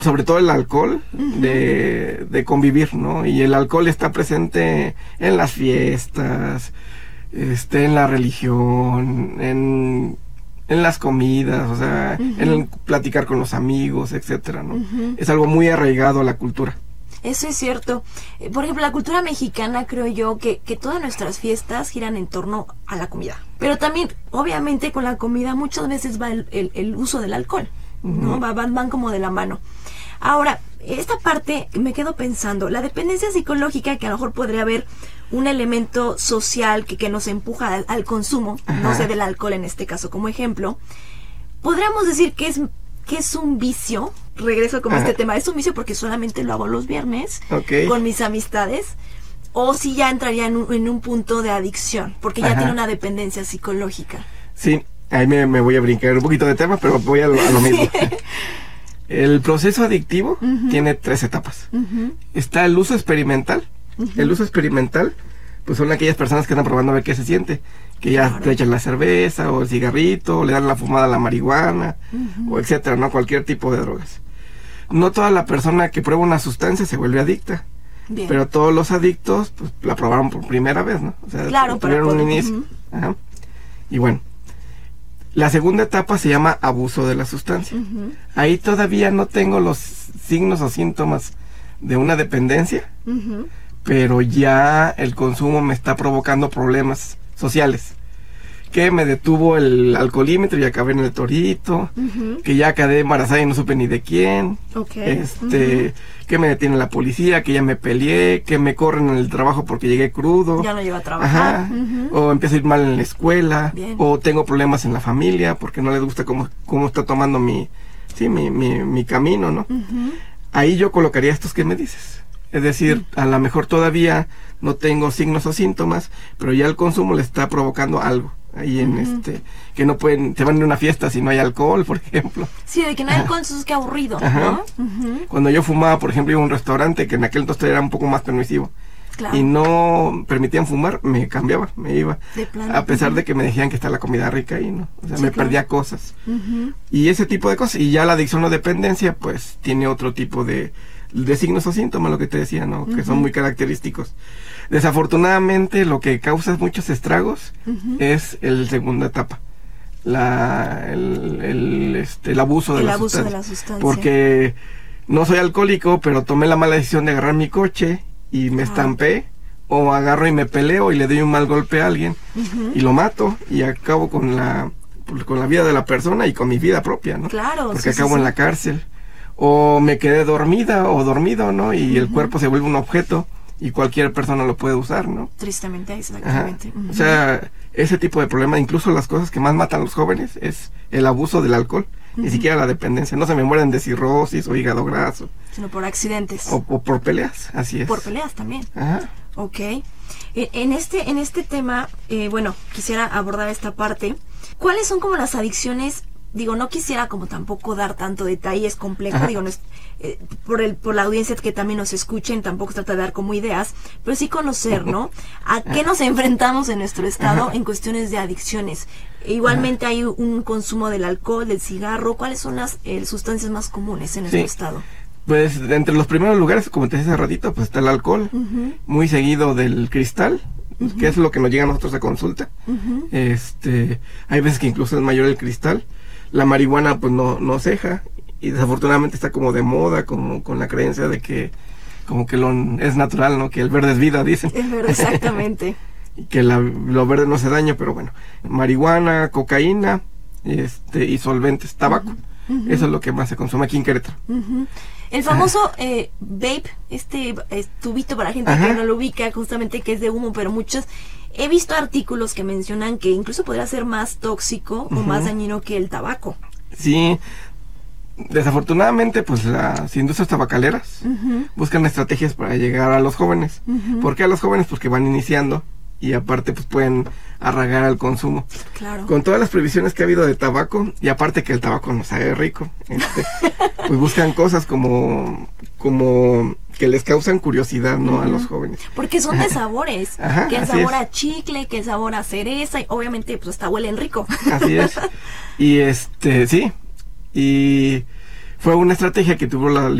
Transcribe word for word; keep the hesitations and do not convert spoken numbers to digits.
sobre todo el alcohol, uh-huh. de, de convivir, ¿no? Y el alcohol está presente en las fiestas, este, en la religión, en, en las comidas, o sea, uh-huh. en el platicar con los amigos, etcétera, ¿no? Uh-huh. Es algo muy arraigado a la cultura. Eso es cierto. Por ejemplo, la cultura mexicana, creo yo, que, que todas nuestras fiestas giran en torno a la comida. Pero también, obviamente, con la comida muchas veces va el, el, el uso del alcohol, ¿no? Uh-huh. Van, van como de la mano. Ahora, esta parte me quedo pensando, la dependencia psicológica, que a lo mejor podría haber un elemento social que, que nos empuja al, al consumo, ajá. no sé, del alcohol en este caso como ejemplo, podríamos decir que es, que es un vicio. Regreso como a este tema, es un vicio porque solamente lo hago los viernes, okay. con mis amistades, o si ya entraría en un, en un punto de adicción, porque ya ajá. tiene una dependencia psicológica. Sí, ahí me, me voy a brincar un poquito de tema, pero voy a lo, a lo mismo. El proceso adictivo uh-huh. tiene tres etapas. Uh-huh. Está el uso experimental. Uh-huh. El uso experimental, pues son aquellas personas que están probando a ver qué se siente. Que ya claro. te echan la cerveza, o el cigarrito, o le dan la fumada a la marihuana, uh-huh. o etcétera, ¿no? Cualquier tipo de drogas. No toda la persona que prueba una sustancia se vuelve adicta. Bien. Pero todos los adictos, pues, la probaron por primera vez, ¿no? O sea, claro, tuvieron un inicio. Uh-huh. Ajá. Y bueno, la segunda etapa se llama abuso de la sustancia. Uh-huh. Ahí todavía no tengo los signos o síntomas de una dependencia, uh-huh. pero ya el consumo me está provocando problemas sociales. Que me detuvo el alcoholímetro y acabé en el torito, uh-huh. que ya quedé embarazada y no supe ni de quién, okay. este, uh-huh. que me detiene la policía, que ya me peleé, que me corren en el trabajo porque llegué crudo, ya no llego a trabajar, ajá, uh-huh. o empiezo a ir mal en la escuela, bien. O tengo problemas en la familia porque no les gusta cómo, cómo está tomando mi, sí, mi, mi, mi camino, ¿no? Uh-huh. Ahí yo colocaría estos que me dices. Es decir, uh-huh. a lo mejor todavía no tengo signos o síntomas, pero ya el consumo le está provocando algo. Ahí en uh-huh. este, que no pueden, se van a una fiesta si no hay alcohol, por ejemplo. Sí, de que no hay alcohol, eso es que aburrido, ajá. ¿no? Uh-huh. Cuando yo fumaba, por ejemplo, iba a un restaurante que en aquel entonces era un poco más permisivo. Claro. Y no permitían fumar, me cambiaba, me iba. De plano. A pesar uh-huh. de que me decían que está la comida rica y no, o sea, sí, me claro. perdía cosas. Uh-huh. Y ese tipo de cosas. Y ya la adicción o dependencia, pues, tiene otro tipo de, de signos o síntomas, lo que te decía, ¿no? Uh-huh. Que son muy característicos. Desafortunadamente, lo que causa muchos estragos uh-huh. es el segunda etapa. La, el, el, este, el abuso, el de, la abuso sustancia. de la sustancia. Porque no soy alcohólico, pero tomé la mala decisión de agarrar mi coche y me ah. estampé. O agarro y me peleo y le doy un mal golpe a alguien uh-huh. y lo mato y acabo con la, con la vida de la persona y con mi vida propia, ¿no? Claro. Porque sí, acabo sí, en sí. la cárcel. O me quedé dormida o dormido, ¿no? Y uh-huh. el cuerpo se vuelve un objeto y cualquier persona lo puede usar, ¿no? Tristemente, exactamente. Uh-huh. O sea, ese tipo de problema, incluso las cosas que más matan a los jóvenes es el abuso del alcohol, uh-huh. ni siquiera la dependencia. No se me mueren de cirrosis o hígado graso. Sino por accidentes. O, o por peleas, así es. Por peleas también. Ajá. Ok. En este, en este tema, eh, bueno, quisiera abordar esta parte. ¿Cuáles son como las adicciones? Digo, no quisiera como tampoco dar tanto detalle, es complejo, ajá. digo, no es, eh, por el por la audiencia que también nos escuchen, tampoco se trata de dar como ideas, pero sí conocer, ¿no? ¿A qué nos enfrentamos en nuestro estado ajá. en cuestiones de adicciones? Igualmente ajá. hay un consumo del alcohol, del cigarro. ¿Cuáles son las eh, sustancias más comunes en nuestro sí. estado? Pues entre los primeros lugares, como te decía hace ratito, pues está el alcohol, uh-huh. muy seguido del cristal, uh-huh. que es lo que nos llega a nosotros a consulta. Uh-huh. Este, hay veces que incluso es mayor el cristal. La marihuana pues no, no ceja y desafortunadamente está como de moda, como con la creencia de que como que lo es natural, ¿no? Que el verde es vida, dicen. Es verde, exactamente. Y que la, lo verde no hace daño, pero bueno. Marihuana, cocaína, este, y solventes, tabaco. Uh-huh. Eso es lo que más se consume aquí en Querétaro. Uh-huh. El famoso eh, vape, este eh, tubito para gente ajá. que no lo ubica, justamente que es de humo, pero muchos... He visto artículos que mencionan que incluso podría ser más tóxico uh-huh. o más dañino que el tabaco. Sí, desafortunadamente pues las industrias tabacaleras uh-huh. buscan estrategias para llegar a los jóvenes. Uh-huh. ¿Por qué a los jóvenes? Porque van iniciando y aparte pues pueden arraigar al consumo. Claro. Con todas las prohibiciones que ha habido de tabaco, y aparte que el tabaco no sabe rico, este, pues buscan cosas como como que les causan curiosidad, ¿no? Uh-huh. A los jóvenes. Porque son de sabores. Ajá, que el sabor es. a chicle, que el sabor a cereza, y obviamente pues hasta huelen rico. Así es. Y este, sí. Y Fue una estrategia que tuvo la